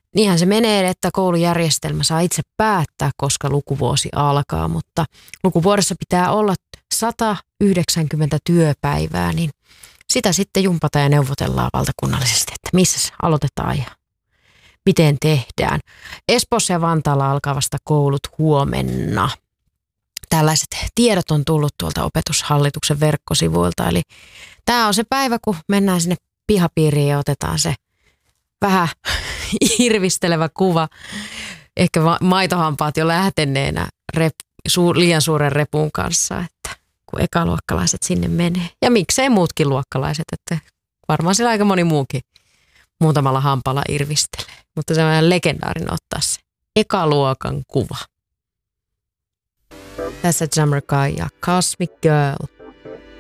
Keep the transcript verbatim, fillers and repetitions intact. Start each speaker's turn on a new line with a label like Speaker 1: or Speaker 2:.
Speaker 1: niinhän se menee, että koulujärjestelmä saa itse päättää, koska lukuvuosi alkaa, mutta lukuvuodessa pitää olla sata yhdeksänkymmentä työpäivää, niin sitä sitten jumpataan ja neuvotellaan valtakunnallisesti, että missä aloitetaan ja miten tehdään. Espoossa ja Vantaalla alkaa vasta koulut huomenna. Tällaiset tiedot on tullut tuolta opetushallituksen verkkosivuilta, eli tämä on se päivä, kun mennään sinne pihapiiriin ja otetaan se vähän irvistelevä kuva, ehkä maitohampaat jo lähtenneenä rep, suur, liian suuren repun kanssa, että kun ekaluokkalaiset sinne menee. Ja miksei muutkin luokkalaiset, että varmaan siellä aika moni muukin muutamalla hampalla irvistelee. Mutta se on ihan legendaarinen ottaa se ekaluokan kuva. Tässä Jamaica ja Cosmic Girl.